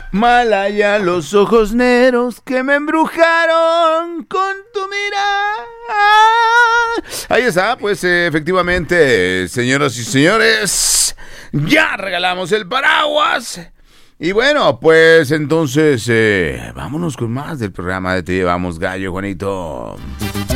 Malaya, los ojos negros que me embrujaron con tu mirada. Ahí está, pues efectivamente, señoras y señores, ya regalamos el paraguas. Y bueno, pues entonces vámonos con más del programa de Te Llevamos Gallo, Juanito.